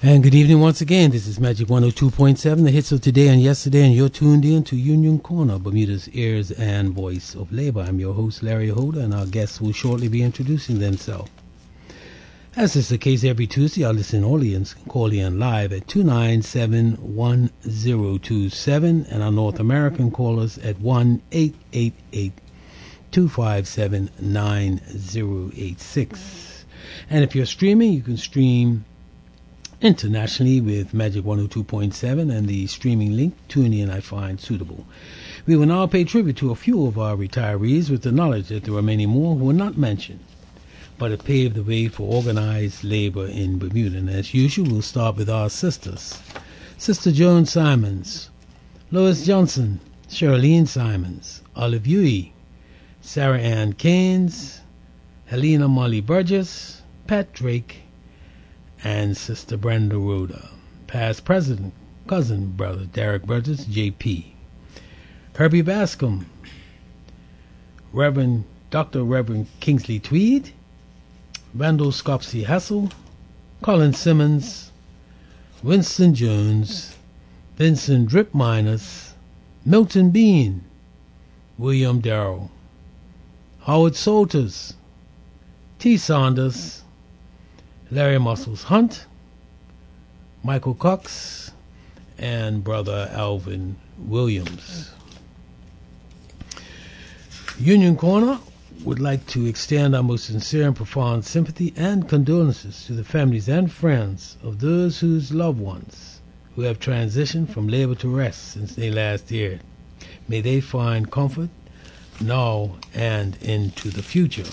And good evening once again. This is Magic 102.7, the hits of today and yesterday, and you're tuned in to Union Corner, Bermuda's ears and voice of labor. I'm your host, Larry Holder, and our guests will shortly be introducing themselves. As is the case every Tuesday, our listening audience can call in live at 297-1027, and our North American callers at 1-888-257-9086. And if you're streaming, you can stream internationally with Magic 102.7 and the streaming link TuneIn I find suitable. We will now pay tribute to a few of our retirees with the knowledge that there are many more who are not mentioned, but have paved the way for organized labor in Bermuda. And as usual, we'll start with our sisters. Sister Joan Simons, Lois Johnson, Charlene Simons, Olive Huey, Sarah Ann Keynes, Helena Molly Burgess, Pat Drake, and Sister Brenda Rhoda. Past President, cousin brother Derek Burgess, J.P. Herbie Bascom, Dr. Reverend Kingsley Tweed, Randall Scopsey Hassel, Colin Simmons, Winston Jones, Vincent Drip Minus, Milton Bean, William Darrell, Howard Salters, T. Saunders, Larry Muscles Hunt, Michael Cox, and Brother Alvin Williams. Union Corner would like to extend our most sincere and profound sympathy and condolences to the families and friends of those whose loved ones who have transitioned from labor to rest since they last aired. May they find comfort now and into the future.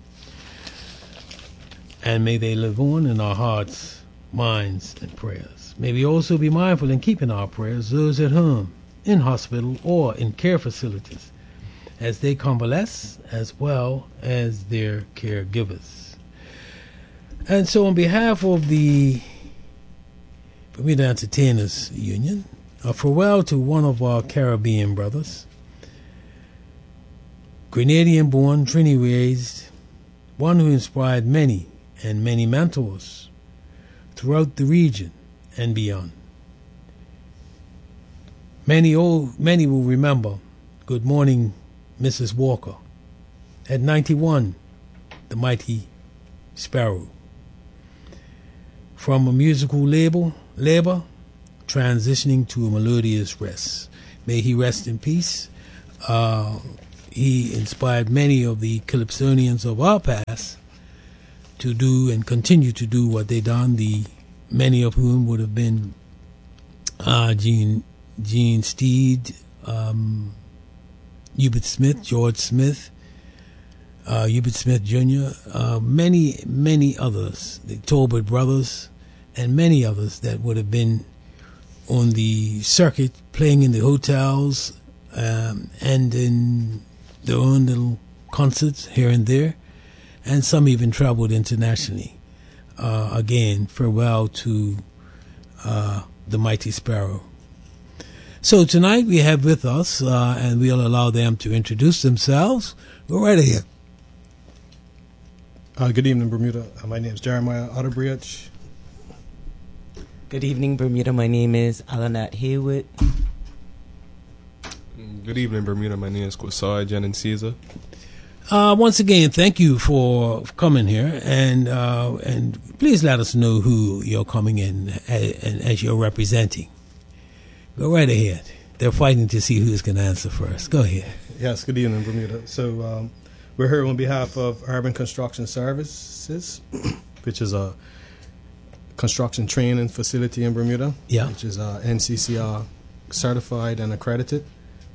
And may they live on in our hearts, minds, and prayers. May we also be mindful in keeping our prayers those at home, in hospital, or in care facilities, as they convalesce, as well as their caregivers. And so on behalf of the Bermuda Entertainers Union, a farewell to one of our Caribbean brothers, Grenadian-born, Trini-raised, one who inspired many and many mentors throughout the region and beyond. Many will remember Good Morning, Mrs. Walker. At 91, the mighty Sparrow. From a musical labor, transitioning to a melodious rest. May he rest in peace. He inspired many of the Calypsonians of our past to do and continue to do what they done, many of whom would have been Gene Steed, Hubert Smith, George Smith, Hubert Smith Jr., many others, the Tolbert brothers, and many others that would have been on the circuit, playing in the hotels and in their own little concerts here and there. And some even traveled internationally. Again, farewell to the mighty Sparrow. So tonight we have with us, and we'll allow them to introduce themselves. Go right ahead. Good evening, Bermuda. My name is Jeremiah Otterbridge. Good evening, Bermuda. My name is Alanat Haywood. Good evening, Bermuda. My name is Kwasai Jennings Caesar. Once again, thank you for coming here, and please let us know who you're coming in as you're representing. Go right ahead. They're fighting to see who's going to answer first. Go ahead. Yes, good evening, Bermuda. So we're here on behalf of Urban Construction Services, which is a construction training facility in Bermuda, which is NCCR certified and accredited.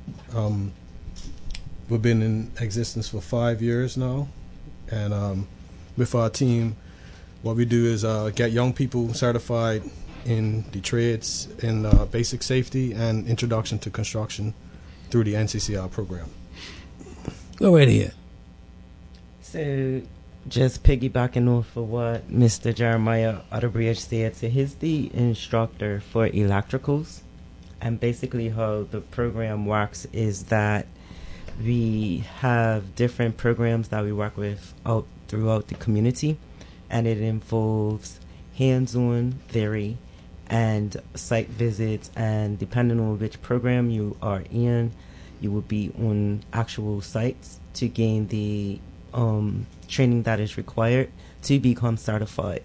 We've been in existence for 5 years now, and with our team, what we do is get young people certified in the trades in basic safety and introduction to construction through the NCCR program. Go right ahead. So, just piggybacking off of what Mr. Jeremiah Otterbridge said, so he's the instructor for electricals, and basically how the program works is that we have different programs that we work with throughout the community, and it involves hands-on theory and site visits, and depending on which program you are in, you will be on actual sites to gain the training that is required to become certified.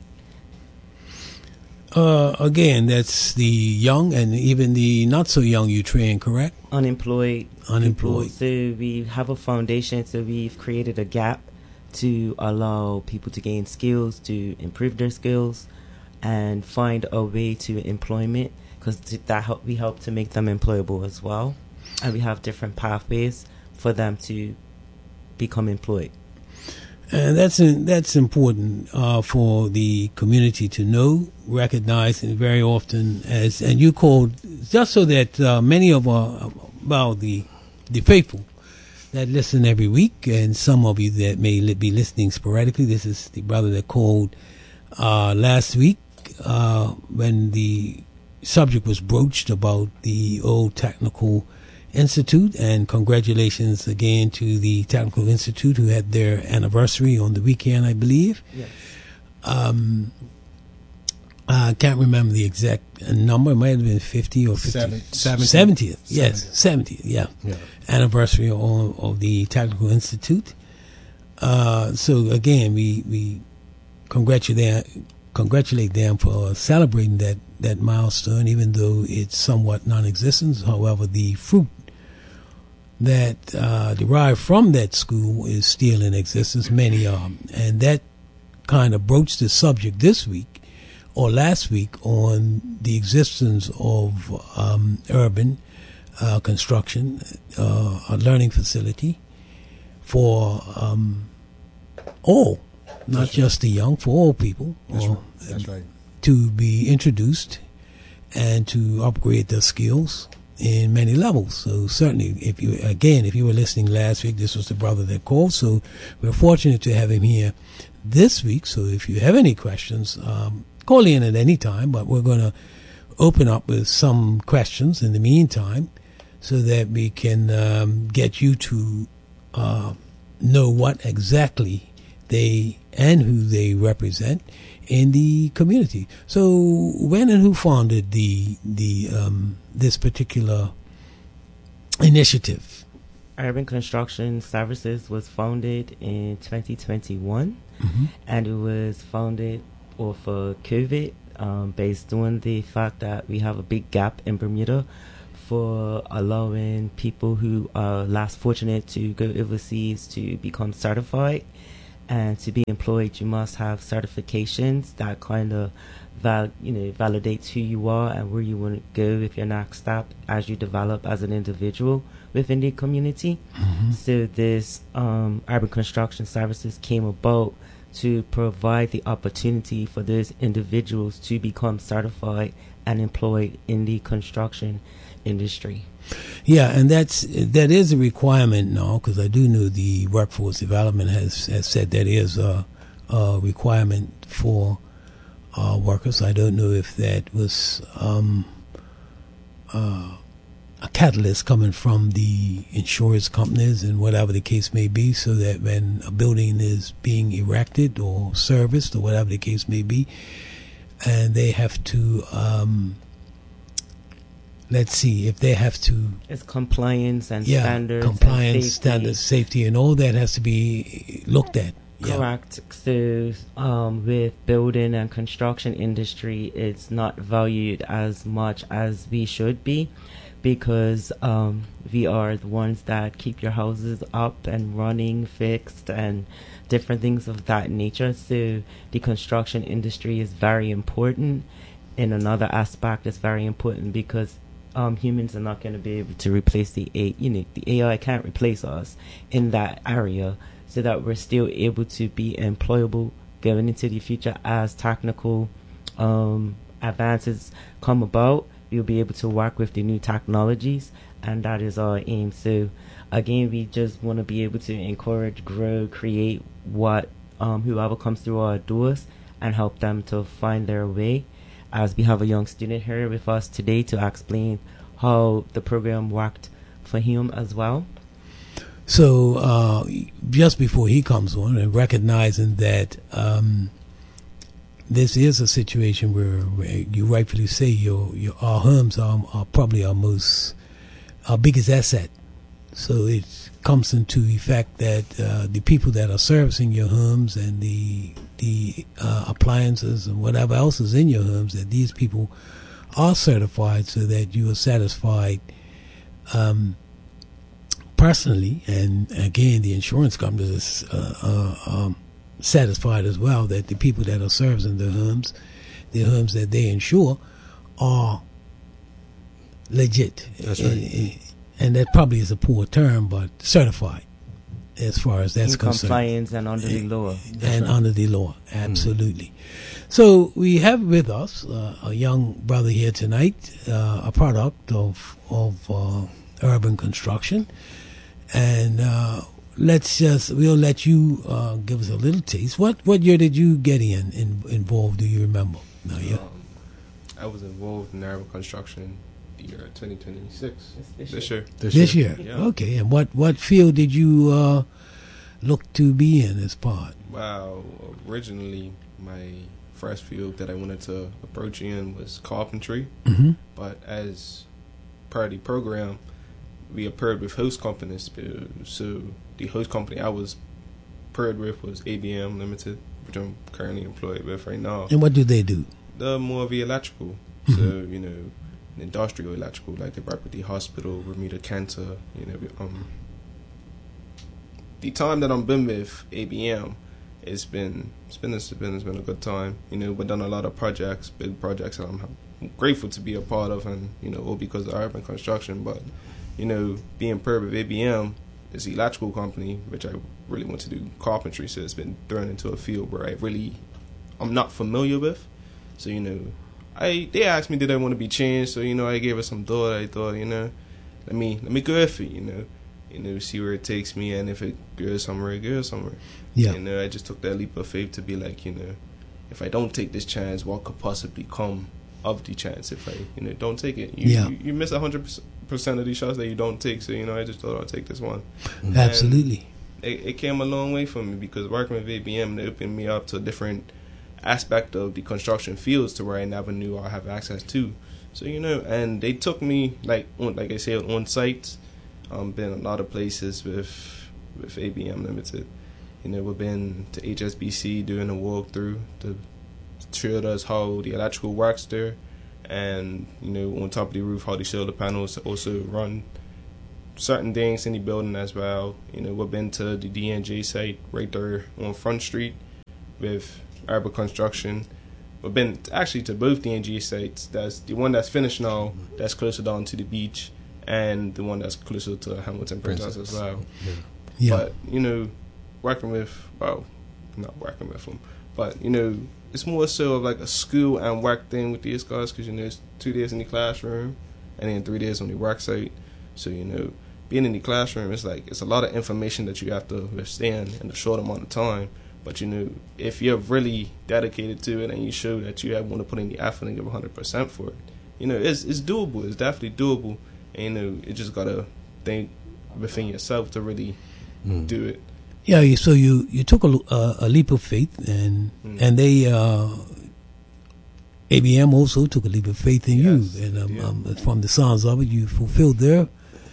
Again, that's the young and even the not so young you train, correct? Unemployed. Unemployed. So we have a foundation, so we've created a gap to allow people to gain skills, to improve their skills, and find a way to employment, because we help to make them employable as well. And we have different pathways for them to become employed. And that's important for the community to know, recognize, and very often and you called just so that many of the faithful that listen every week, and some of you that may be listening sporadically. This is the brother that called last week when the subject was broached about the old Technical Institute, and congratulations again to the Technical Institute who had their anniversary on the weekend, I believe. Yes. I can't remember the exact number. It might have been 50 or 50. 70th. Yes, 70th. Yeah. Anniversary of the Technical Institute. So again, we congratulate them for celebrating that milestone, even though it's somewhat non-existent. However, the fruit that derived from that school is still in existence, many of them. And that kind of broached the subject this week or last week on the existence of urban construction, a learning facility for all, not just the young, for all people. That's right. To be introduced and to upgrade their skills in many levels. So certainly, if you were listening last week, this was the brother that called. So we're fortunate to have him here this week. So if you have any questions, call in at any time. But we're going to open up with some questions in the meantime, so that we can get you to know what exactly they and who they represent in the community. So when and who founded the this particular initiative? Urban Construction Services was founded in 2021, and it was founded off of COVID, based on the fact that we have a big gap in Bermuda for allowing people who are less fortunate to go overseas to become certified. And to be employed, you must have certifications that kind of validates who you are and where you want to go with your next step as you develop as an individual within the community. So this Urban Construction Services came about to provide the opportunity for those individuals to become certified and employed in the construction industry. Yeah, and that is a requirement now, because I do know the Workforce Development has said that is a requirement for workers. I don't know if that was a catalyst coming from the insurance companies and whatever the case may be, so that when a building is being erected or serviced or whatever the case may be, and they have to let's see, if they have to... It's compliance and standards. Compliance, and safety. standards, safety, and all that has to be looked at. Correct. So with building and construction industry, it's not valued as much as we should be, because we are the ones that keep your houses up and running, fixed, and different things of that nature. So the construction industry is very important. In another aspect, it's very important because humans are not going to be able to replace the AI can't replace us in that area, so that we're still able to be employable going into the future. As technical advances come about, we'll be able to work with the new technologies, and that is our aim. So again, we just want to be able to encourage, grow, create what whoever comes through our doors, and help them to find their way. As we have a young student here with us today to explain how the program worked for him as well. So just before he comes on, and recognizing that this is a situation where you rightfully say our homes are probably our biggest asset. So it comes into effect that the people that are servicing your homes and the appliances and whatever else is in your homes, that these people are certified so that you are satisfied personally, and again the insurance company is satisfied as well that the people that are servicing the homes that they insure are legit. That's right. And that probably is a poor term, but certified as far as that's in concerned. compliance and under the law. And under the law, absolutely. So we have with us a young brother here tonight, a product of urban construction, and we'll let you give us a little taste. What year did you get involved? Do you remember? No, yeah. I was involved in urban construction the year 2026. This year. This year. Yeah. Okay. And what field did you look to be in as part? Wow. Originally, my first field that I wanted to approach in was carpentry. Mm-hmm. But as per the program, we paired with host companies. So the host company I was paired with was ABM Limited, which I'm currently employed with right now. And what do they do? The more of the electrical. Mm-hmm. So, industrial electrical, like they work with the hospital, Bermuda Cancer, the time that I've been with ABM, it's been a good time. We've done a lot of projects, big projects that I'm grateful to be a part of, and all because of urban construction. But being paired with ABM is the electrical company, which I really want to do carpentry. So it's been thrown into a field where I'm not familiar with. So they asked me did I want to be changed. So I gave it some thought. I thought let me go for it. See where it takes me, and if it goes somewhere, it goes somewhere. Yeah. I just took that leap of faith to be like, if I don't take this chance, what could possibly come of the chance if I, don't take it? You miss 100% of these shots that you don't take. So I just thought I'd take this one. Absolutely. It came a long way for me because working with ABM, it opened me up to a different aspect of the construction fields to where I never knew I have access to. So and they took me like I said on sites. Been a lot of places with ABM Limited. We've been to HSBC doing a walkthrough to show us how the electrical works there, and on top of the roof how the solar panels also run certain things in the building as well. We've been to the DNJ site right there on Front Street with urban construction. We've been actually to both DNJ sites. That's the one that's finished now, that's closer down to the beach, and the one that's closer to Hamilton Princess as well. Yeah. But working with, not working with them, but it's more so of like a school and work thing with these guys, because it's 2 days in the classroom and then 3 days on the work site. So being in the classroom, it's a lot of information that you have to withstand in a short amount of time. But if you're really dedicated to it and you show that you want to put in the effort and give 100% for it, it's doable. It's definitely doable. And you just gotta think within yourself to really do it. Yeah. So you took a leap of faith, and they ABM also took a leap of faith in you, and from the sounds of it, you fulfilled their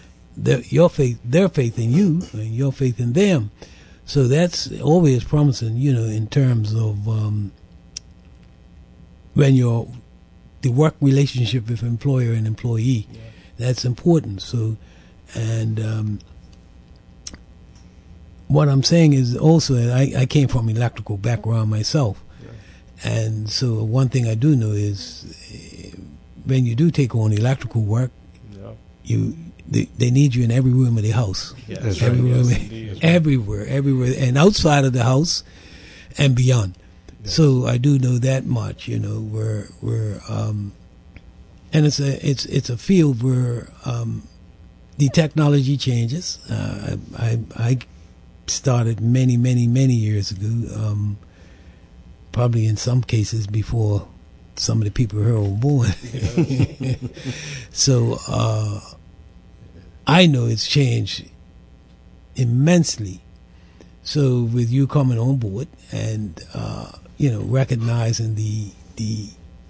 faith in you, and your faith in them. So that's always promising, in terms of when the work relationship with employer and employee. Yeah. That's important. So, and what I'm saying is also, I came from an electrical background myself, and so one thing I do know is when you do take on electrical work, they need you in every room of the house. Yes. Every room, everywhere, and outside of the house and beyond. Yes. So I do know that much, where and it's a field where the technology changes. I started many years ago, probably in some cases before some of the people here were born. Yeah. So I know it's changed immensely. So with you coming on board and recognizing the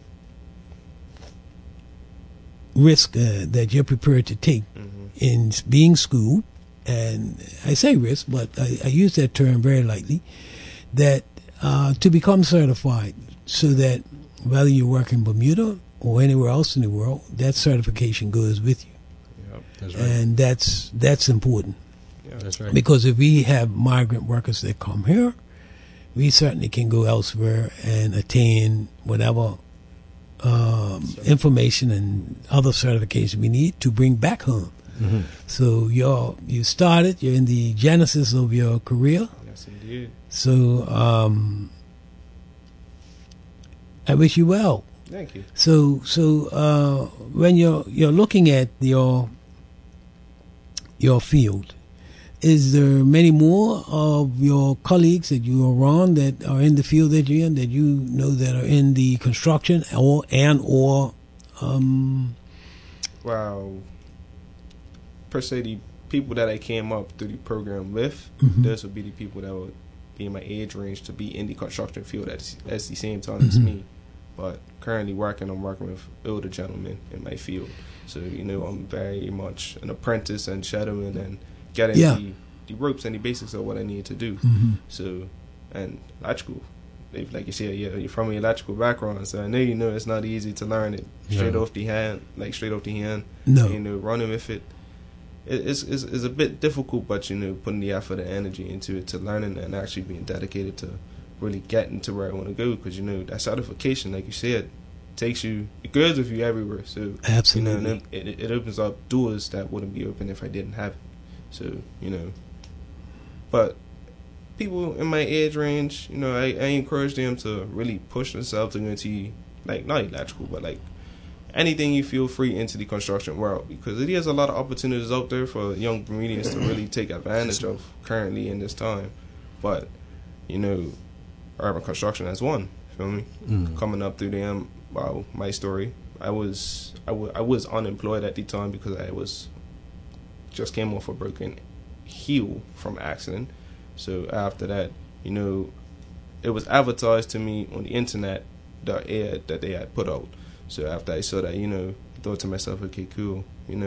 risk that you're prepared to take in being schooled, and I say risk, but I use that term very lightly, that to become certified, so that whether you work in Bermuda or anywhere else in the world, that certification goes with you. Yep, that's right. And that's important. Yeah, that's right. Because if we have migrant workers that come here, we certainly can go elsewhere and attain whatever information and other certification we need to bring back home. Mm-hmm. So you're in the genesis of your career. Yes, indeed. So I wish you well. Thank you. So when you're looking at your field, is there many more of your colleagues that you are around that are in the field that you're in, that you know that are in the construction or Wow. Per se, the people that I came up through the program with, Mhm. those would be the people that would be in my age range to be in the construction field at the same time as me. But currently I'm working with older gentlemen in my field. So, I'm very much an apprentice and shadowing and getting the ropes and the basics of what I need to do. Mhm. So, and electrical, like you said, you're from an electrical background, so I know it's not easy to learn it straight off the hand. No. Running with it. It's a bit difficult, but putting the effort and energy into it, to learning and actually being dedicated to really getting to where I want to go, because that certification, like you said, it goes with you everywhere. So Absolutely. it opens up doors that wouldn't be open if I didn't have it. So but people in my age range, I encourage them to really push themselves to go into, like, not electrical, but like anything you feel free into the construction world, because it is a lot of opportunities out there for young Bermudians to really take advantage of currently in this time. But urban construction as one. Feel me? Coming up through them. Wow, my story. I was unemployed at the time because I just came off a broken heel from accident. So after that, it was advertised to me on the internet, the ad that they had put out. So after I saw that, I thought to myself, okay, cool.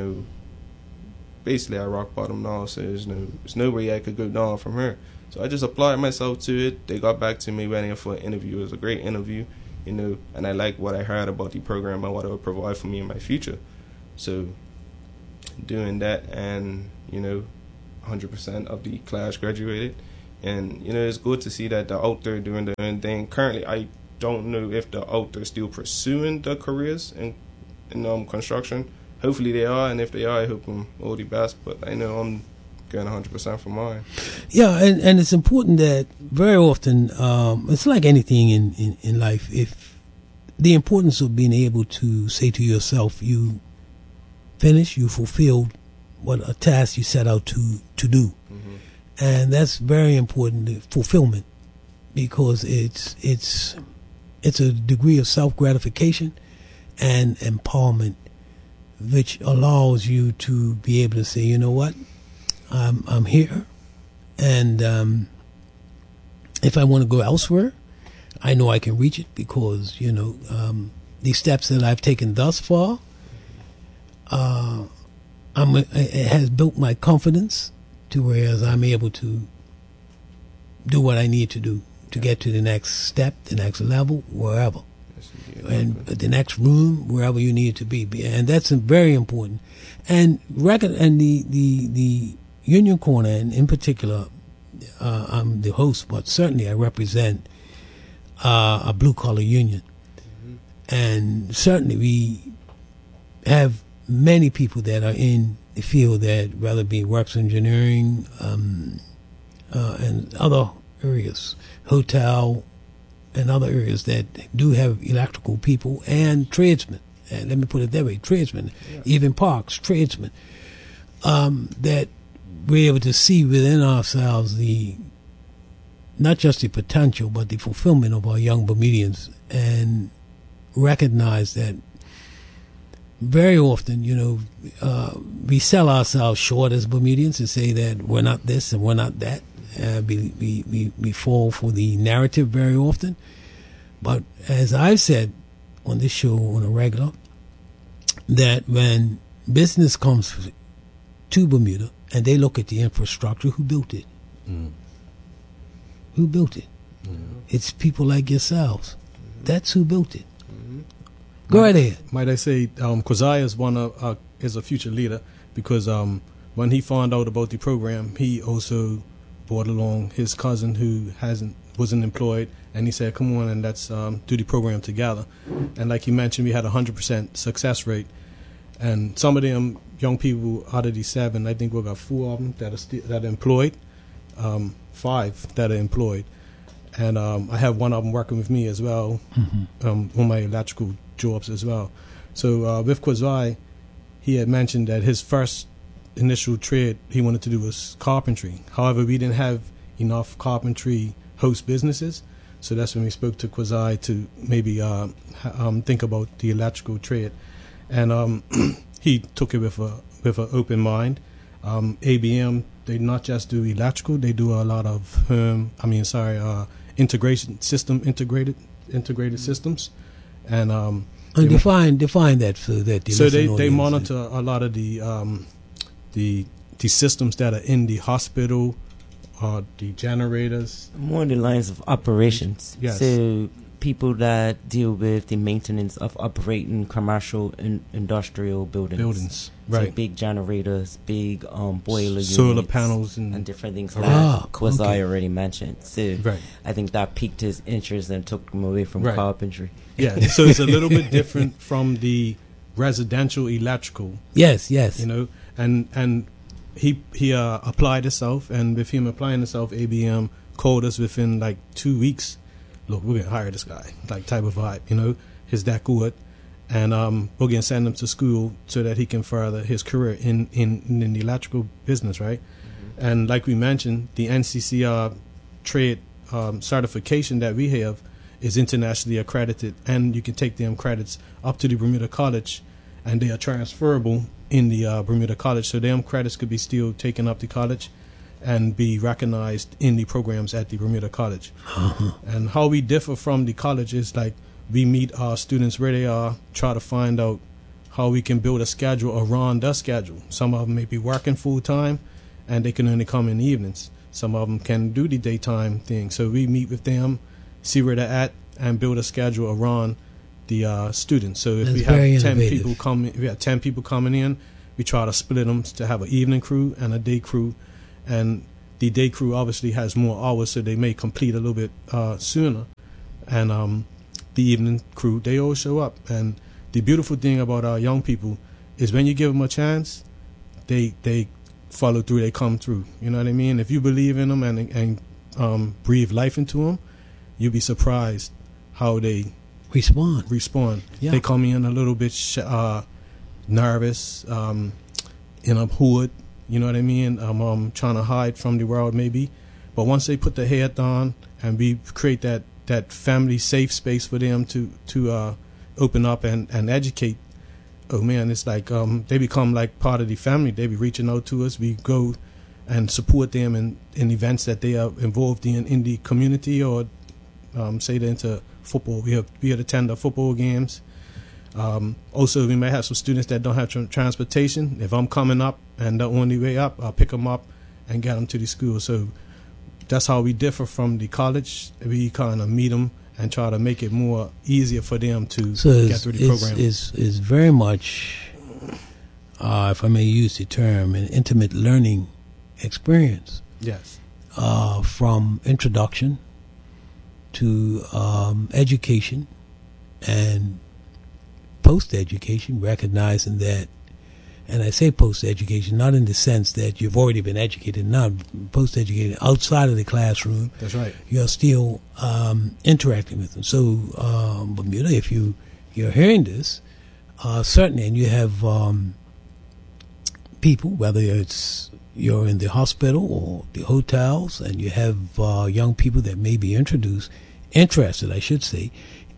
Basically I rock bottom now, so there's no way I could go down from here. So I just applied myself to it. They got back to me waiting for an interview. It was a great interview, and I liked what I heard about the program and what it would provide for me in my future. So doing that, and 100% of the class graduated, and it's good to see that they're out there doing their own thing. Currently, I don't know if they're out there still pursuing their careers in construction. Hopefully they are, and if they are, I hope them all the best. But I know I'm going 100% for mine. Yeah, and it's important that very often, it's like anything in life, if the importance of being able to say to yourself, you fulfilled what a task you set out to do. Mm-hmm. And that's very important, the fulfillment, because it's a degree of self-gratification and empowerment, which allows you to be able to say, you know what, I'm here, and if I want to go elsewhere, I know I can reach it, because the steps that I've taken thus far, it has built my confidence to whereas I'm able to do what I need to do to get to the next step, the next level, wherever, and the next room, wherever you need to be, and that's very important. And the Union Corner, and in particular, I'm the host, but certainly I represent a blue-collar union. Mm-hmm. And certainly we have many people that are in the field that, whether it be works engineering and other areas, hotel and other areas, that do have electrical people and tradesmen. And let me put it that way, tradesmen, even parks, tradesmen, that we're able to see within ourselves not just the potential, but the fulfillment of our young Bermudians, and recognize that very often, we sell ourselves short as Bermudians and say that we're not this and we're not that. We fall for the narrative very often. But as I've said on this show on a regular, that when business comes to Bermuda and they look at the infrastructure, who built it? Who built it? It's people like yourselves. That's who built it. Go right ahead. Might I say, Quiziah is a future leader because when he found out about the program, he also brought along his cousin who wasn't employed, and he said, "Come on, and let's do the program together." And like you mentioned, we had 100% success rate, and some of them young people out of these 7, I think we got 4 of them that are employed, 5 that are employed, and I have one of them working with me as well on my electrical jobs as well. So with Quiziah, he had mentioned that his first initial trade he wanted to do was carpentry. However, we didn't have enough carpentry host businesses, so that's when we spoke to Quiziah to maybe think about the electrical trade, and he took it with an open mind. ABM, they not just do electrical, they do a lot of integrated systems, and define that so that the so listening they audience monitor a lot of the systems that are in the hospital, the generators. More in the lines of operations. Yes. So people that deal with the maintenance of operating commercial and industrial buildings. Right. So big generators, big boiler solar units, panels and different things Ah, that Quiziah okay. already mentioned. So Right. I think that piqued his interest and took him away from Right. carpentry. Yeah, so it's a little bit different from the residential electrical, Yes. and he applied himself, and with him applying himself, ABM called us within like 2 weeks. Look, we're gonna hire this guy, like type of vibe, he's that good, and we're gonna send him to school so that he can further his career in the electrical business, right? And like we mentioned, the NCCR trade certification that we have is internationally accredited, and you can take them credits up to the Bermuda College, and they are transferable in the Bermuda College, so them credits could be still taken up to college and be recognized in the programs at the Bermuda College. And how we differ from the college is like we meet our students where they are, try to find out how we can build a schedule around their schedule. Some of them may be working full time and they can only come in the evenings. Some of them can do the daytime thing. So we meet with them, see where they're at, and build a schedule around the students. So if That's we have very 10 innovative. people coming, if we have 10 people coming in, we try to split them to have an evening crew and a day crew. And the day crew obviously has more hours, so they may complete a little bit sooner. And the evening crew, they all show up. And the beautiful thing about our young people is when you give them a chance, they follow through, they come through. You know what I mean? If you believe in them and breathe life into them, you'll be surprised how they respond. Yeah. They come in a little bit nervous, in a hood. You know what I mean? Trying to hide from the world maybe. But once they put their head on and we create that family safe space for them to open up and educate, oh man, it's like they become like part of the family. They be reaching out to us. We go and support them in events that they are involved in the community, or say they're into football. We attend the football games. Also, we may have some students that don't have transportation. If I'm coming up and the only way up, I'll pick them up and get them to the school. So that's how we differ from the college. We kind of meet them and try to make it more easier for them to get through the program. It's very much, if I may use the term, an intimate learning experience. Yes. From introduction to education and post-education, recognizing that, and I say post-education not in the sense that you've already been educated, not post-educated outside of the classroom. That's right. You're still interacting with them. So, Bermuda, if you're hearing this, certainly, and you have people, whether you're in the hospital or the hotels, and you have young people that may be interested, I should say,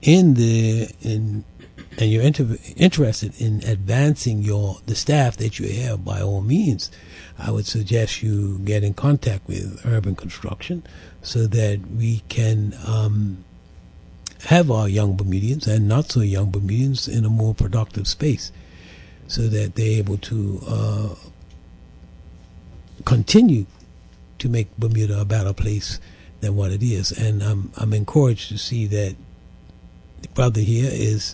and you're interested in advancing the staff that you have, by all means, I would suggest you get in contact with Urban Construction so that we can have our young Bermudians and not so young Bermudians in a more productive space, so that they're able to continue to make Bermuda a better place than what it is. And I'm encouraged to see that the brother here is.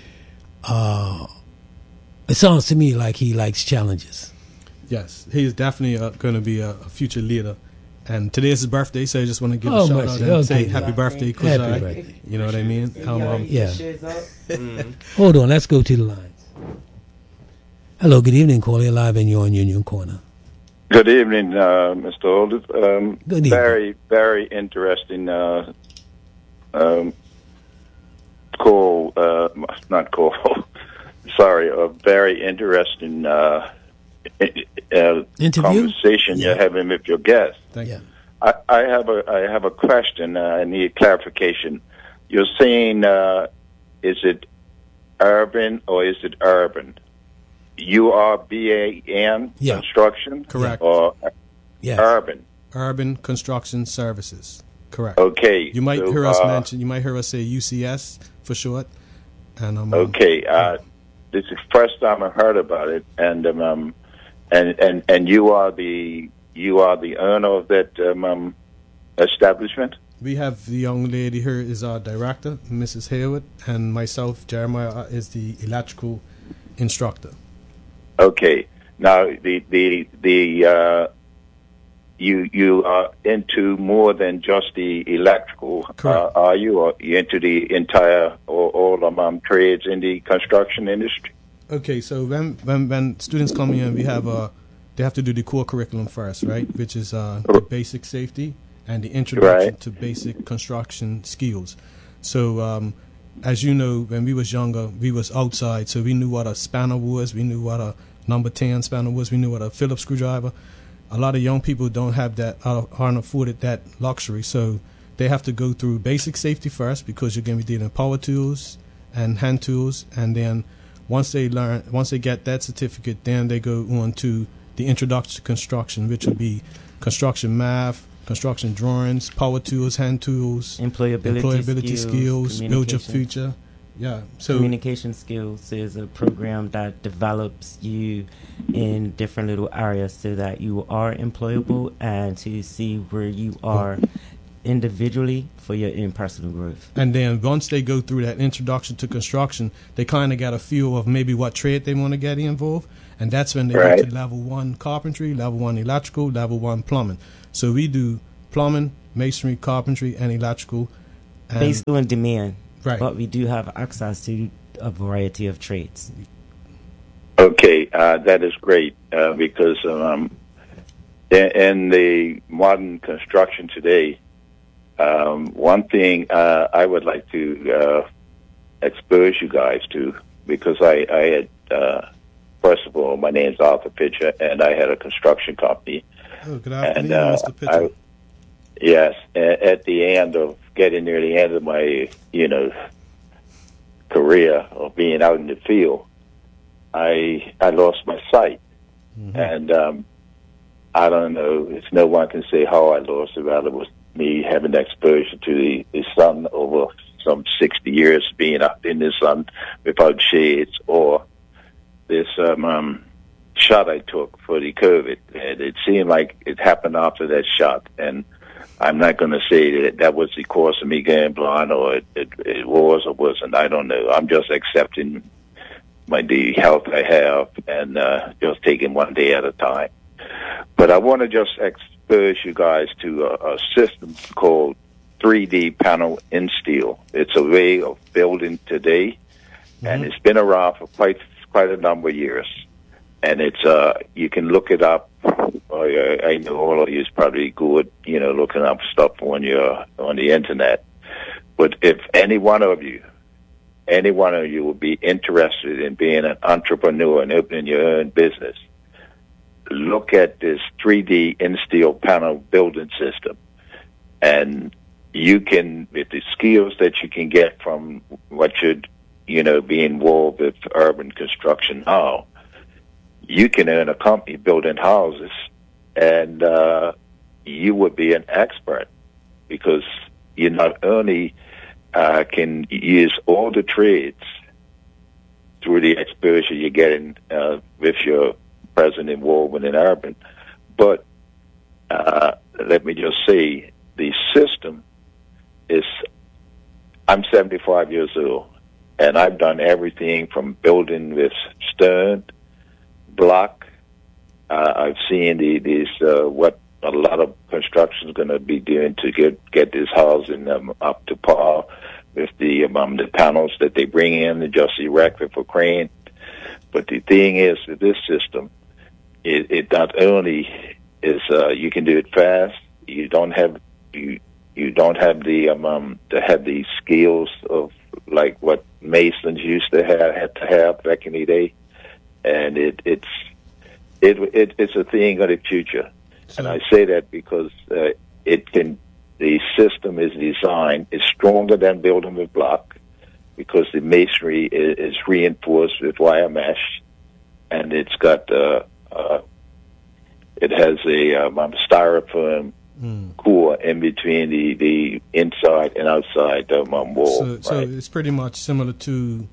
It sounds to me like he likes challenges. Yes, he is definitely going to be a future leader. And today is his birthday, so I just want to give Oh, a shout mercy. out and say Okay. happy birthday, Happy Kuzai. birthday. You know what I mean? Yeah. Mm. Hold on, let's go to the lines. Hello, good evening, caller. Live and you're on Union Corner. Good evening, Mr. Olders. Good evening. Very, very interesting call, not call, sorry, a very interesting Interview? conversation Yeah. you're having with your guest. Thank Yeah. you. I have a question. I need clarification. You're saying, is it urban or is it urban? URBAN Yeah. construction? Correct. Or Yes. urban? Urban Construction Services. Correct. Okay. You might so, hear us mention. You might hear us say UCS for short. And Okay. This is the first time I heard about it, and you are the owner of that establishment. we have the young lady here is our director, Mrs. Hayward, and myself, Jeremiah, is the electrical instructor. Okay. Now you are into more than just the electrical, Correct. are you? Or you into the entire all trades in the construction industry? Okay, so when students come in, we have they have to do the core curriculum first, right? Which is the basic safety and the introduction Right. to basic construction skills. So as you know, when we was younger, we was outside, so we knew what a spanner was, we knew what a number 10 spanner was, we knew what a Phillips screwdriver. A lot of young people don't have that, aren't afforded that luxury, so they have to go through basic safety first, because you're going to be dealing with power tools and hand tools, and then once they get that certificate, then they go on to the introduction to construction, which would be construction math, construction drawings, power tools, hand tools, Employability skills, build your communication. future. Yeah, so Communication skills is a program that develops you in different little areas so that you are employable and to see where you are individually for your own personal growth. and then once they go through that introduction to construction, they kind of get a feel of maybe what trade they want to get involved, and that's when they Right. go to level 1 carpentry, level 1 electrical, level 1 plumbing. So we do plumbing, masonry, carpentry, and electrical. And Based on demand, right. but we do have access to a variety of trades. Okay, that is great because in the modern construction today, one thing I would like to expose you guys to, because I had, first of all, my name's Arthur Pitcher, and I had a construction company. Oh, good afternoon, And, Mr. Pitcher. Yes, at the end of getting near the end of my, career of being out in the field, I lost my sight, and I don't know if no one can say how I lost it. Rather, it was me having exposure to the sun over some 60 years, being out in the sun without shades, or this shot I took for the COVID. And it seemed like it happened after that shot, and I'm not going to say that was the cause of me going blind, or it was or wasn't. I don't know. I'm just accepting the health I have and just taking one day at a time. But I want to just expose you guys to a system called 3D panel in steel. It's a way of building today, and it's been around for quite a number of years. And it's you can look it up. I know all of you is probably good, looking up stuff on the internet. But if any one of you would be interested in being an entrepreneur and opening your own business, look at this 3D in-steel panel building system. And you can, with the skills that you can get from what should, be involved with urban construction now, you can earn a company building houses, and you would be an expert, because you not only can use all the trades through the exposure you're getting with your present involvement in urban. But let me just say, the system is, I'm 75 years old, and I've done everything from building with stone, block. I've seen these what a lot of construction is going to be doing to get this housing up to par with the panels that they bring in and just erect with a crane. But the thing is, with this system, it not only is you can do it fast. You don't have the skills of like what masons used to have back in the day, and it's a thing of the future. And I say that because the system is designed, is stronger than building with block, because the masonry is reinforced with wire mesh, and it's got it has a styrofoam core in between the inside and outside wall. So it's pretty much similar to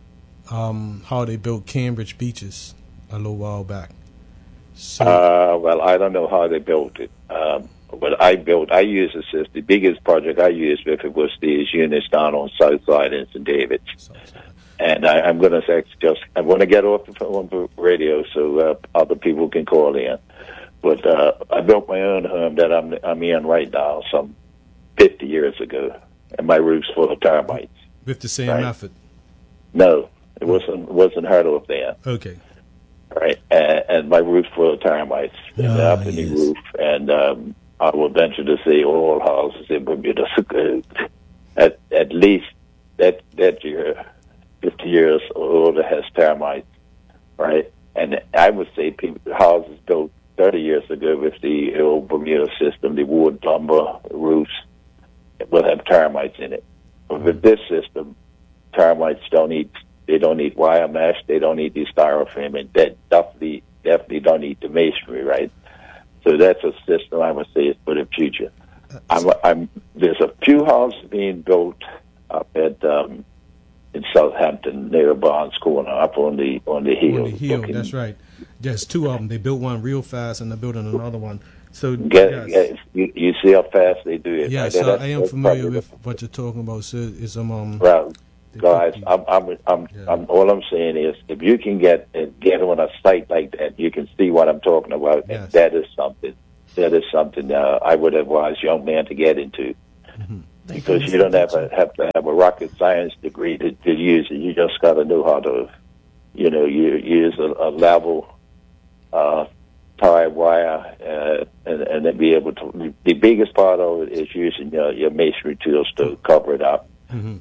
how they built Cambridge beaches a little while back. So, well, I don't know how they built it. But I used a system. The biggest project I used with it was these units down on South Side in St. David's. And I'm going to say I want to get off the radio so other people can call in. But I built my own home that I'm in right now some 50 years ago, and my roof's full of termites. With the same method? No, it wasn't heard of then. Okay. Right, and my roof's full of termites in the balcony roof, and I will venture to say all houses in Bermuda, at least that year, 50 years old, has termites, right? And I would say houses built 30 years ago with the old Bermuda system, the wood lumber roofs, will have termites in it. But with this system, termites don't need wire mesh, they don't need the styrofoam, and that definitely don't need the masonry, right? So that's a system I would say is for the future. There's a few houses being built up at in Southampton near Barnes Corner, up on the hill. On the hill, that's right. There's two of them. They built one real fast, and they're building another one. So yes. You see how fast they do it. Yes, right? I am familiar with what you're talking about. So it's well, guys, I'm all I'm saying is if you can get on a site like that, you can see what I'm talking about. Yes. And that is something I would advise young men to get into. Mm-hmm. Because you don't have to have a rocket science degree to use it. You just got to know how to, you use a level tie wire and then be able to. The biggest part of it is using your masonry tools to cover it up. Mm-hmm.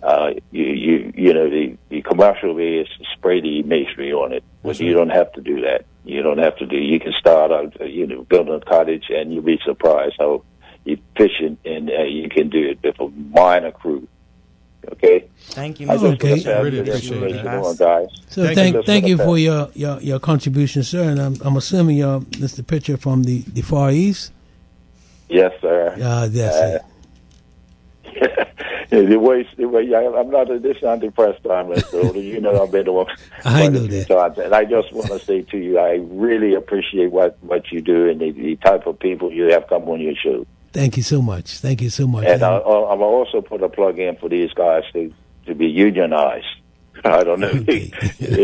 The commercial way is to spray the masonry on it, but you don't have to do that. You can start out, building a cottage, and you'll be surprised how efficient and you can do it with a minor crew. Okay. Thank you. Okay. I really appreciate that, guys. So thank you for your contribution, sir. And I'm assuming Mr. Pitcher from the Far East. Yes, sir. That's it. The way this is not the first time, so I've been to I know that. Times, and I just want to say to you, I really appreciate what you do and the type of people you have come on your show. Thank you so much. Thank you so much. And I'll also put a plug in for these guys to be unionized. I don't know. Okay.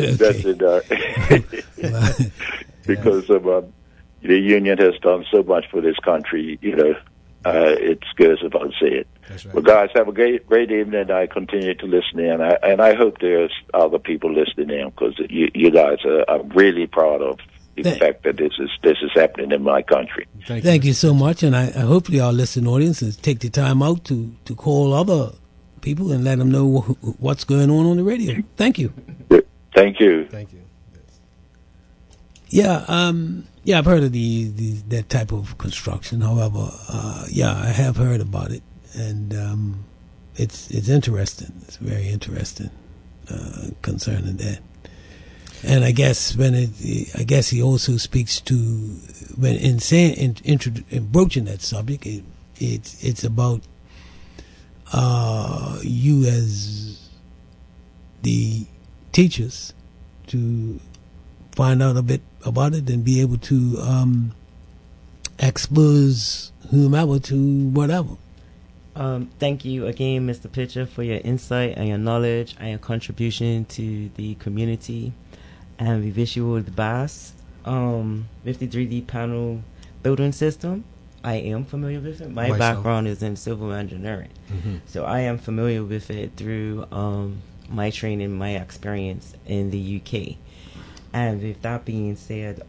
Because the union has done so much for this country, it goes without saying. That's right. Well, guys, have a great evening. I continue to listen in, and I hope there's other people listening in because you guys are really proud of the fact that this is happening in my country. Thank you so much, and I hopefully our listening audience will take the time out to call other people and let them know what's going on the radio. Thank you. Thank you. Thank you. Yeah, I've heard of that type of construction. However, I have heard about it, and it's interesting. It's very interesting concerning that. And I guess he also speaks to when in broaching that subject, it's about you as the teachers to find out a bit about it and be able to expose whomever to whatever. Thank you again, Mr. Pitcher, for your insight and your knowledge and your contribution to the community. And we wish you all the best. With the 3D panel building system, I am familiar with it. My background is in civil engineering. So I am familiar with it through my training, my experience in the UK. And with that being said,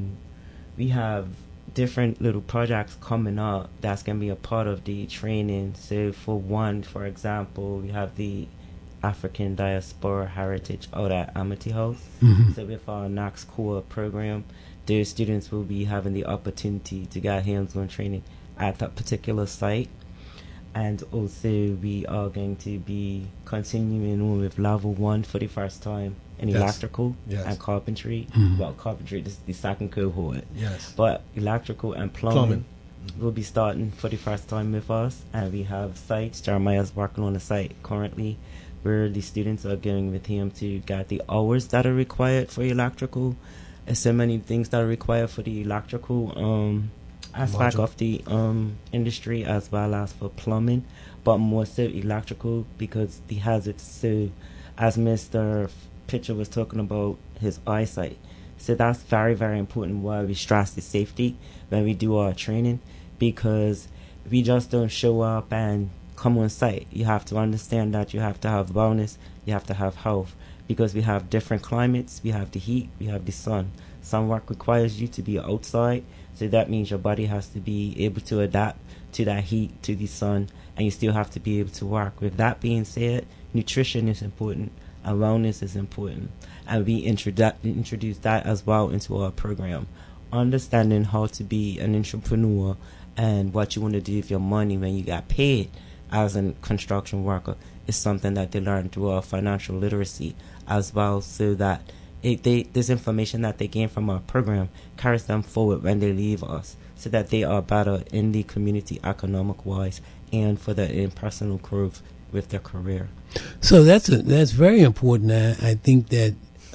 we have different little projects coming up that's going to be a part of the training. So for example, we have the African Diaspora Heritage out at Amity House. So with our NACS core program, the students will be having the opportunity to get hands-on training at that particular site. And also we are going to be continuing on with level 1 for the first time in electrical and carpentry. Well, carpentry, this is the second cohort. But electrical and plumbing will be starting for the first time with us. And we have sites. Jeremiah's working on a site currently where the students are going with him to get the hours that are required for electrical. And so many things that are required for the electrical aspect of the industry, as well as for plumbing, but more so electrical, because the hazards. So as Mr. Pitcher was talking about his eyesight, so that's very, very important why we stress the safety when we do our training, because we just don't show up and come on site. You have to understand that you have to have wellness, you have to have health, because we have different climates. We have the heat, we have the sun. Some work requires you to be outside, so that means your body has to be able to adapt to that heat, to the sun, and you still have to be able to work. With that being said, nutrition is important and wellness is important, and we introduce that as well into our program. Understanding how to be an entrepreneur and what you want to do with your money when you got paid as a construction worker is something that they learn through our financial literacy as well, so that this information that they gain from our program carries them forward when they leave us, so that they are better in the community economic wise and for their personal growth with their career. So that's very important. I think that,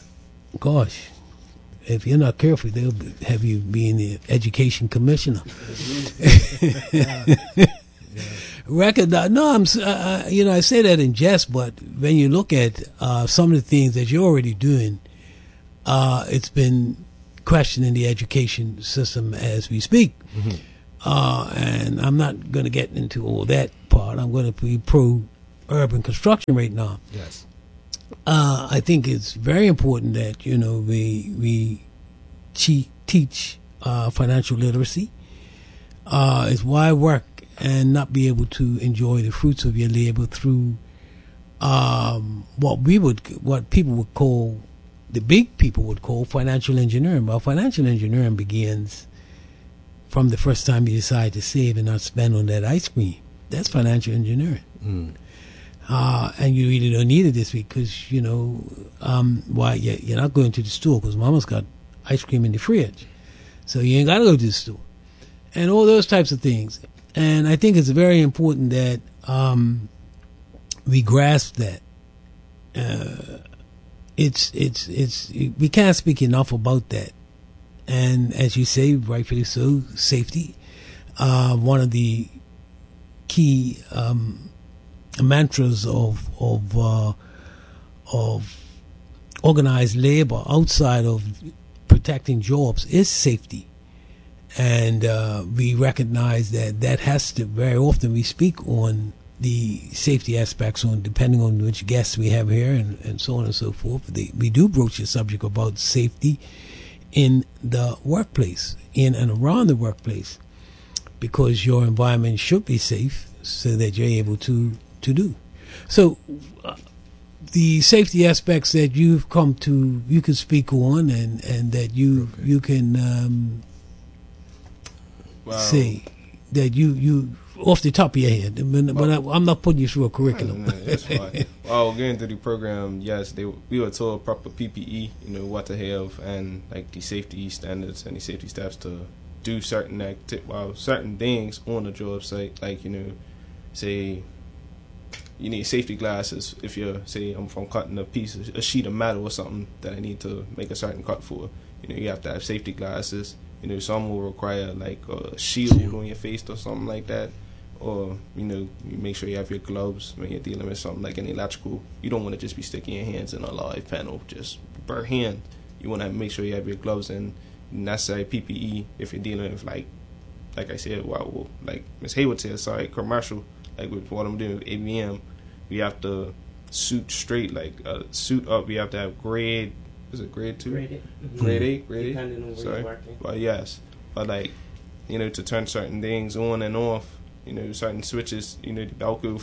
gosh, if you're not careful, they'll have you being the education commissioner. Recognize? No, I say that in jest, but when you look at some of the things that you're already doing, it's been questioned in the education system as we speak. And I'm not going to get into all that part. I'm going to be pro-urban construction right now. I think it's very important that, we teach financial literacy. It's why work and not be able to enjoy the fruits of your labor through what people would call, the big people would call financial engineering. Well, financial engineering begins from the first time you decide to save and not spend on that ice cream. That's financial engineering. And you really don't need it this week because, you're not going to the store because mama's got ice cream in the fridge. So you ain't got to go to the store. And all those types of things. And I think it's very important that we grasp that. We can't speak enough about that. And as you say, rightfully so, safety. One of the key mantras of organized labor outside of protecting jobs is safety. And we recognize that has to, very often we speak on the safety aspects on depending on which guests we have here and so on and so forth. We do broach the subject about safety in the workplace, in and around the workplace, because your environment should be safe so that you're able to do. So the safety aspects that you've come to, you can speak on and that you can say that you off the top of your head, but I'm not putting you through a curriculum. No, that's fine. Well, getting through the program, yes, we were told proper PPE, what to have, and like the safety standards and the safety steps to do certain things on the job site, like say you need safety glasses if you're, say, if I'm cutting a sheet of metal or something that I need to make a certain cut for. You have to have safety glasses. Some will require like a shield on your face or something like that. Or, you make sure you have your gloves when you're dealing with something like an electrical. You don't want to just be sticking your hands in a live panel, just bare hand. You want to make sure you have your gloves and necessary PPE if you're dealing with, like I said, like Ms. Hayward said, commercial, like with what I'm doing with ABM, we have to suit straight, like suit up. We have to have grade, is it grade 2? Grade A. Grade A? Grade A? Depending on where you're working. Well, yes. But, like, to turn certain things on and off, certain switches, the Balco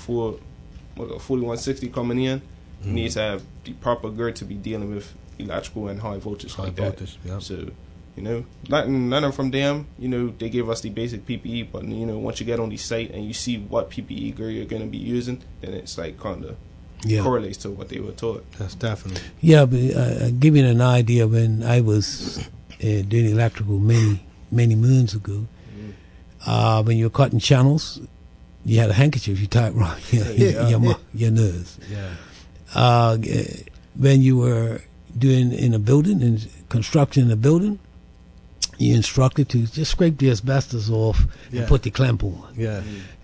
4160 coming in, you need to have the proper gear to be dealing with electrical and high voltage like that. Yep. So, nothing from them. They give us the basic PPE, but, once you get on the site and you see what PPE gear you're going to be using, then it's like kind of correlates to what they were taught. That's definitely. Yeah, but give you an idea, when I was doing electrical many moons ago, when you're cutting channels, you had a handkerchief you tied around your nose. Yeah. When you were doing in a building, in construction in a building, you instructed to just scrape the asbestos off and put the clamp on. Yeah.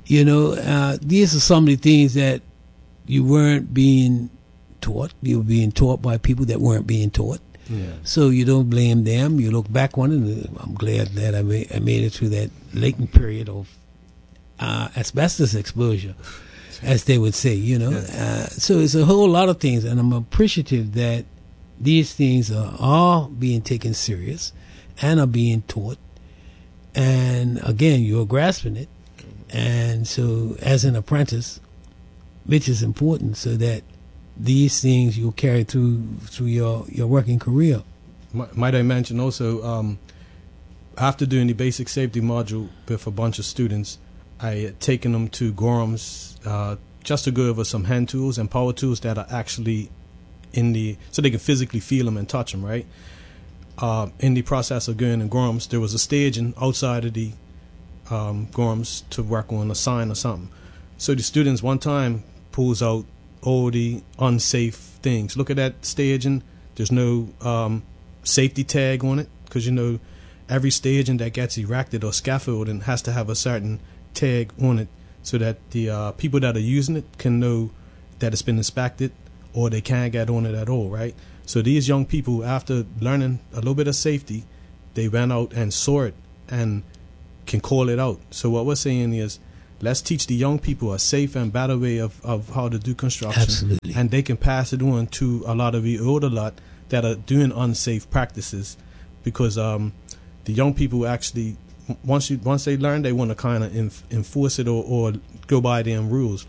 These are some of the things that you weren't being taught. You were being taught by people that weren't being taught. Yeah. So you don't blame them. You look back on it. I'm glad that I made it through that latent period of asbestos exposure, as they would say. So it's a whole lot of things, and I'm appreciative that these things are being taken serious and are being taught. And again, you're grasping it, and so as an apprentice, which is important, so that these things you'll carry through your working career. Might I mention also, after doing the basic safety module with a bunch of students, I had taken them to Gorham's just to go over some hand tools and power tools that are actually so they can physically feel them and touch them, right? In the process of going to Gorham's, there was a staging outside of the Gorham's to work on a sign or something. So the students one time pulls out all the unsafe things. Look at that staging. There's no safety tag on it, because every staging that gets erected or scaffolding has to have a certain tag on it, so that the people that are using it can know that it's been inspected, or they can't get on it at all, right? So these young people, after learning a little bit of safety, they went out and saw it and can call it out. So what we're saying is, let's teach the young people a safe and better way of how to do construction. Absolutely. And they can pass it on to a lot of the older lot that are doing unsafe practices, because the young people actually, once they learn, they want to kind of enforce it or go by them rules,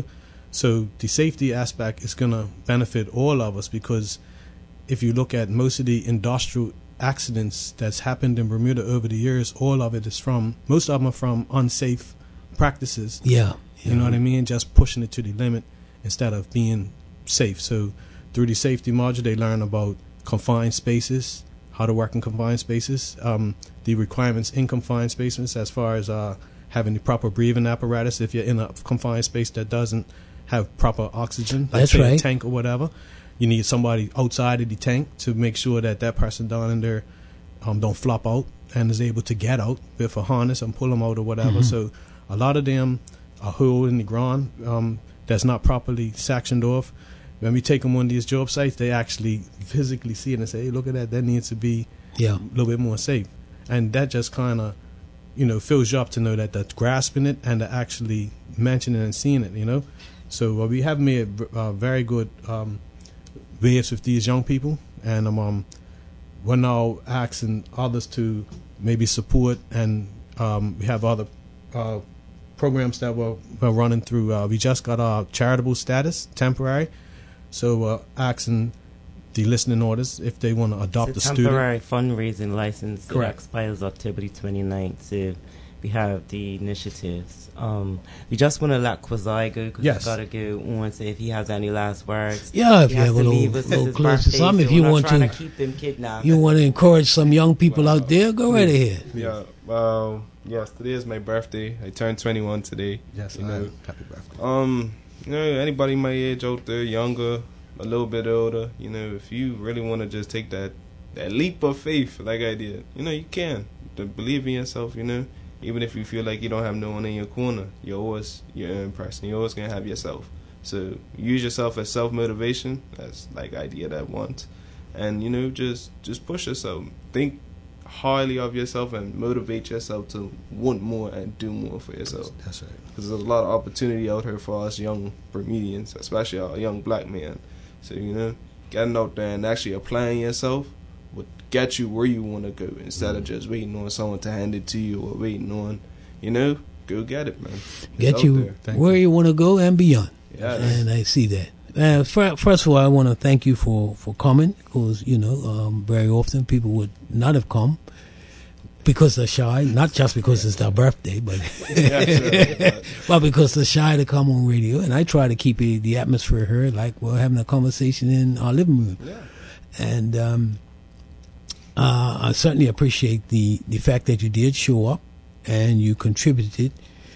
So the safety aspect is going to benefit all of us, because if you look at most of the industrial accidents that's happened in Bermuda over the years, most of them are from unsafe practices. Yeah. You know what I mean? Just pushing it to the limit instead of being safe. So through the safety module, they learn about confined spaces, how to work in confined spaces, the requirements in confined spaces as far as having the proper breathing apparatus if you're in a confined space that doesn't have proper oxygen, like That's say right. a tank or whatever. You need somebody outside of the tank to make sure that person down in there don't flop out and is able to get out with a harness and pull them out or whatever. So a lot of them are hole in the ground that's not properly sectioned off. When we take them on these job sites, they actually physically see it and say, hey, look at that, that needs to be a little bit more safe. And that just kind of, fills you up to know that they're grasping it and they're actually mentioning and seeing it, So we have made very good waves with these young people, and we're now asking others to maybe support, and we have other programs that we're running through. We just got our charitable status, temporary, so we're asking the listening orders if they want to adopt a student. Temporary fundraising license that Correct. expires October 29th. So we have the initiatives. We just want to let Kwazai go, because Yes. he's got to go on. So if he has any last words, Yeah, if he you has have a to leave us. It's little his close to birthday, some, if so you we're not want trying to, to keep them kidnapped. you want to encourage some young people out there, go right ahead. Yeah. Yes, today is my birthday. I turned 21 today. Yes, You know. happy birthday. You know, anybody my age out there, younger, a little bit older, you know, if you really want to just take that leap of faith like I did, you know, you can. To believe in yourself, you know. Even if you feel like you don't have no one in your corner, you're always your own person. You're always going to have yourself. So use yourself as self-motivation. That's like idea that once. And, you know, just push yourself. Think highly of yourself and motivate yourself to want more and do more for yourself. That's right. Because there's a lot of opportunity out here for us young Bermudians, especially our young black men. So, you know, getting out there and actually applying yourself would get you where you want to go instead of just waiting on someone to hand it to you or waiting on, you know, go get it, man. It's Get you where you want to go and beyond. Yeah, and I see that. First of all, I want to thank you for coming, because, you know, very often people would not have come because they're shy, not just because it's their birthday, but but because they're shy to come on radio. And I try to keep the atmosphere here like we're having a conversation in our living room. Yeah. And I certainly appreciate the fact that you did show up and you contributed.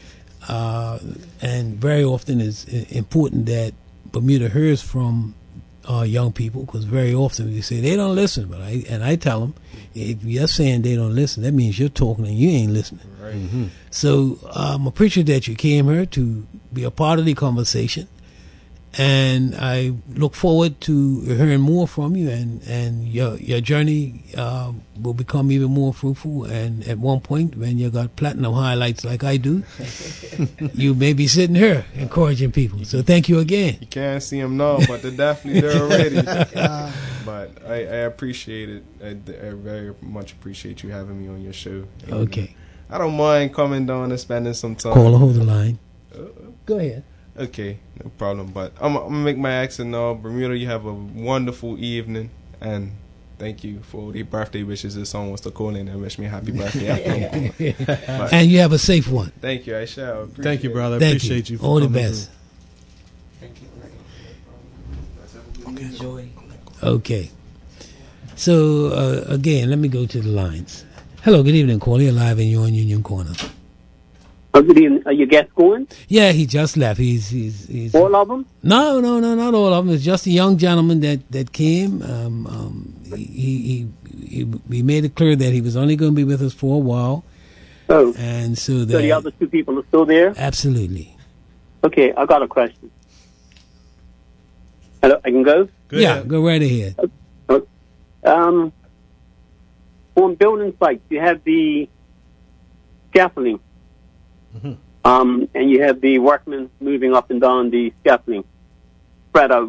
And very often it's important that Bermuda hears from young people, because very often we say they don't listen. But I tell them, if you're saying they don't listen, that means you're talking and you ain't listening. Right. Mm-hmm. So I'm appreciative that you came here to be a part of the conversation. And I look forward to hearing more from you, and your journey will become even more fruitful. And at one point, when you got platinum highlights like I do, you may be sitting here encouraging people. So thank you again. You can't see them now, but they're definitely there already. But I appreciate it. I very much appreciate you having me on your show. And, Okay. I don't mind coming down and spending some time. Call or hold the line. Go ahead. Okay, no problem. But I'm going to make my accent now. Bermuda, you have a wonderful evening. And thank you for the birthday wishes. If someone wants to call in and wish me a happy birthday. And you have a safe one. Thank you. I shall. Thank you, brother. Thank Appreciate you. For all the coming best. Enjoy. Okay. So, again, let me go to the lines. Hello, good evening, caller. You're live in your Union Corner. Good evening. Are your guests going? Yeah, he just left. He's All of them? No, not all of them. It's just a young gentleman that came. He made it clear that he was only going to be with us for a while. Oh, And so that... so the other two people are still there? Absolutely. Okay, I got a question. Hello, I can go? Yeah, go right ahead. On building sites, you have the scaffolding. Mm-hmm. And you have the workmen moving up and down the scaffolding spread out.